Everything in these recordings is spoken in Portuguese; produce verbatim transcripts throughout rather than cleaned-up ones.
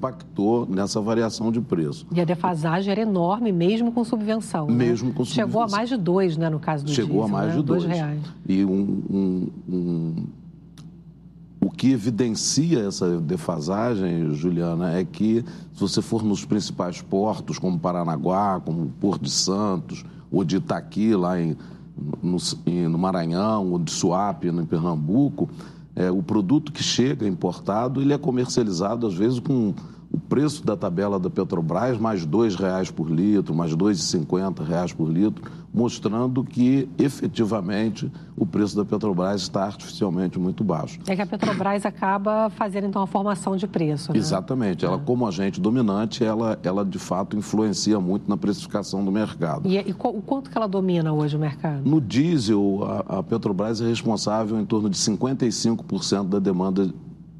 impactou nessa variação de preço. E a defasagem era enorme, mesmo com subvenção. Mesmo né? com subvenção. Chegou a mais de dois, né, no caso do Chegou diesel. a mais né? de dois. dois reais. E um, um, um... o que evidencia essa defasagem, Juliana, é que se você for nos principais portos, como Paranaguá, como Porto de Santos, ou de Itaqui, lá em, no, no Maranhão, ou de Suape, em Pernambuco, é, o produto que chega importado, ele é comercializado, às vezes, com o preço da tabela da Petrobras, mais dois reais por litro, mais dois reais e cinquenta centavos por litro, mostrando que, efetivamente, o preço da Petrobras está artificialmente muito baixo. É que a Petrobras acaba fazendo, então, a formação de preço, né? Exatamente. Ela, como agente dominante, ela, ela, de fato, influencia muito na precificação do mercado. E, e o quanto que ela domina hoje o mercado? No diesel, a, a Petrobras é responsável em torno de cinquenta e cinco por cento da demanda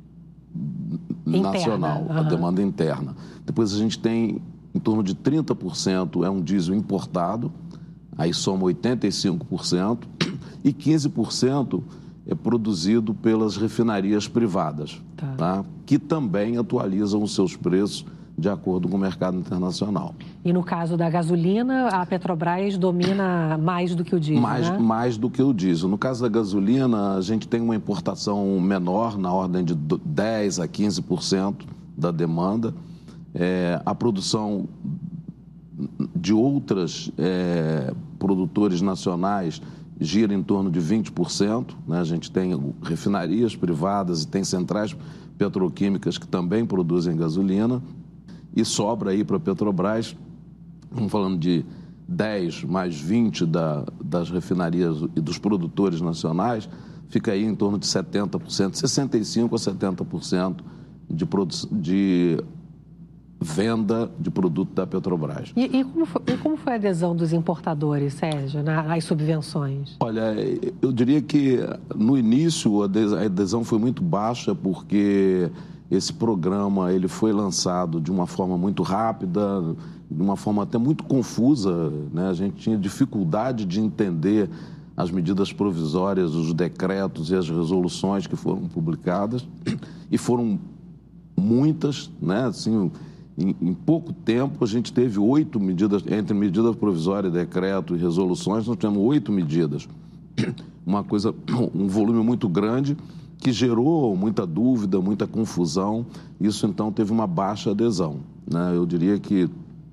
interna, nacional, uhum. a demanda interna. Depois a gente tem em torno de trinta por cento é um diesel importado, aí soma oitenta e cinco por cento, e quinze por cento é produzido pelas refinarias privadas, tá. Tá? Que também atualizam os seus preços de acordo com o mercado internacional. E no caso da gasolina, a Petrobras domina mais do que o diesel, mais, né? Mais do que o diesel. No caso da gasolina, a gente tem uma importação menor, na ordem de dez a quinze por cento da demanda. É, a produção de outras é, produtores nacionais gira em torno de vinte por cento. Né? A gente tem refinarias privadas e tem centrais petroquímicas que também produzem gasolina. E sobra aí para a Petrobras, estamos falando de dez mais vinte da, das refinarias e dos produtores nacionais, fica aí em torno de setenta por cento, sessenta e cinco por cento a setenta por cento de, de venda de produto da Petrobras. E, e, como foi, e como foi a adesão dos importadores, Sérgio, às subvenções? Olha, eu diria que no início a adesão foi muito baixa, porque esse programa ele foi lançado de uma forma muito rápida, de uma forma até muito confusa, né? A gente tinha dificuldade de entender as medidas provisórias, os decretos e as resoluções que foram publicadas, e foram muitas, né? Assim, em, em pouco tempo a gente teve oito medidas, entre medida provisória, decreto e resoluções, nós tivemos oito medidas. Uma coisa, um volume muito grande, que gerou muita dúvida, muita confusão. Isso, então, teve uma baixa adesão, né? Eu diria que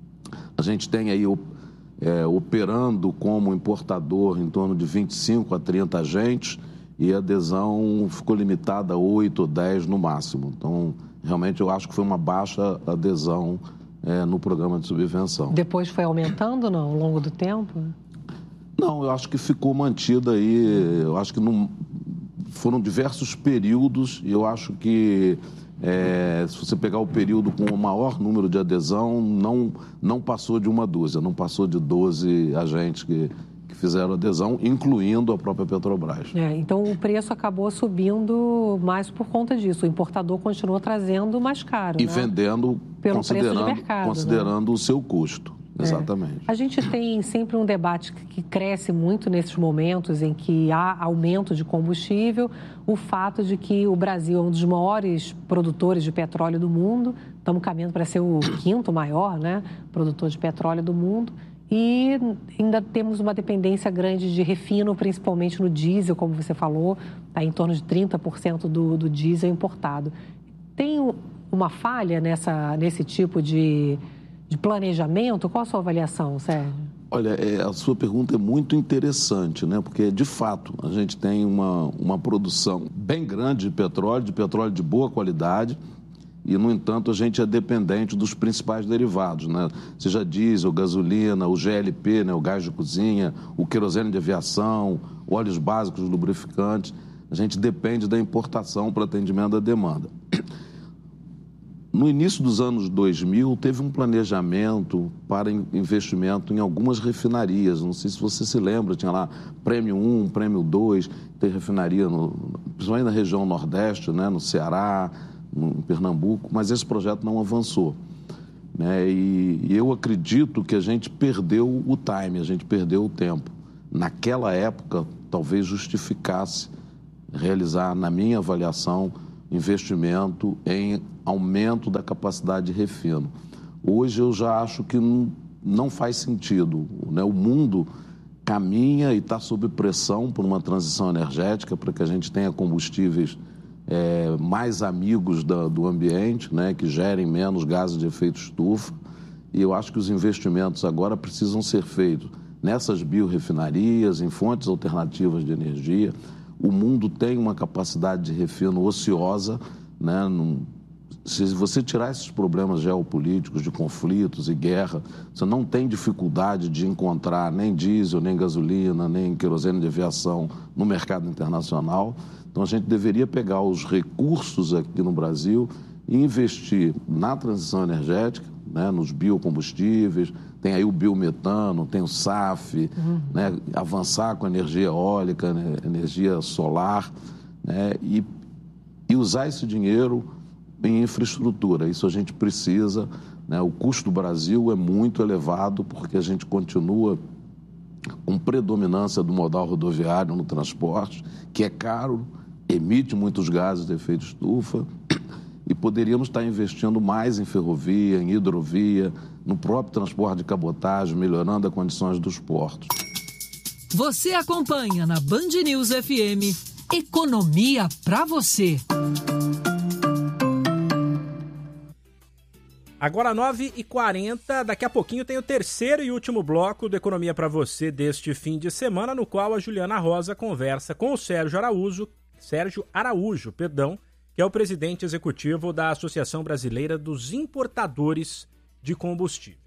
a gente tem aí é, operando como importador em torno de vinte e cinco a trinta agentes, e a adesão ficou limitada a oito ou dez no máximo. Então, realmente, eu acho que foi uma baixa adesão é, no programa de subvenção. Depois foi aumentando, não, ao longo do tempo? Não, eu acho que ficou mantida aí, eu acho que não... Foram diversos períodos, e eu acho que, é, se você pegar o período com o maior número de adesão, não, não passou de uma dúzia, não passou de doze agentes que, que fizeram adesão, incluindo a própria Petrobras. É, então, o preço acabou subindo mais por conta disso. O importador continuou trazendo mais caro, E né? vendendo, Pelo considerando, preço de mercado, considerando né? o seu custo. Exatamente. É. A gente tem sempre um debate que cresce muito nesses momentos em que há aumento de combustível, o fato de que o Brasil é um dos maiores produtores de petróleo do mundo, estamos caminhando para ser o quinto maior, né, produtor de petróleo do mundo, e ainda temos uma dependência grande de refino, principalmente no diesel, como você falou, está em torno de trinta por cento do, do diesel importado. Tem uma falha nessa, nesse tipo de... de planejamento? Qual a sua avaliação, Sérgio? Olha, é, a sua pergunta é muito interessante, né? Porque, de fato, a gente tem uma, uma produção bem grande de petróleo, de petróleo de boa qualidade, e, no entanto, a gente é dependente dos principais derivados, né? Seja diesel, gasolina, o G L P, né? O gás de cozinha, o querosene de aviação, óleos básicos, lubrificantes. A gente depende da importação para atendimento da demanda. No início dos anos dois mil, teve um planejamento para investimento em algumas refinarias. Não sei se você se lembra, tinha lá Prêmio um, Prêmio dois, tem refinaria, no, principalmente na região Nordeste, né, no Ceará, no em Pernambuco, mas esse projeto não avançou. Né, e, e eu acredito que a gente perdeu o time, a gente perdeu o tempo. Naquela época, talvez justificasse realizar, na minha avaliação, investimento em aumento da capacidade de refino. Hoje eu já acho que não, não faz sentido, né? O mundo caminha e está sob pressão por uma transição energética para que a gente tenha combustíveis é, mais amigos da, do ambiente, né? Que gerem menos gases de efeito estufa. E eu acho que os investimentos agora precisam ser feitos nessas biorrefinarias, em fontes alternativas de energia. O mundo tem uma capacidade de refino ociosa, né? Num, se você tirar esses problemas geopolíticos de conflitos e guerra, você não tem dificuldade de encontrar nem diesel, nem gasolina, nem querosene de aviação no mercado internacional. Então a gente deveria pegar os recursos aqui no Brasil e investir na transição energética, né, nos biocombustíveis, tem aí o biometano, tem o S A F, uhum. né, avançar com a energia eólica, né, energia solar, né, e, e usar esse dinheiro em infraestrutura. Isso a gente precisa, né, o custo do Brasil é muito elevado porque a gente continua com predominância do modal rodoviário no transporte, que é caro, emite muitos gases de efeito estufa, e poderíamos estar investindo mais em ferrovia, em hidrovia, no próprio transporte de cabotagem, melhorando as condições dos portos. Você acompanha na Band News F M Economia para você. Agora nove e quarenta, daqui a pouquinho tem o terceiro e último bloco do Economia para você deste fim de semana, no qual a Juliana Rosa conversa com o Sérgio Araújo, Sérgio Araújo, perdão, que é o presidente executivo da Associação Brasileira dos Importadores de Combustível.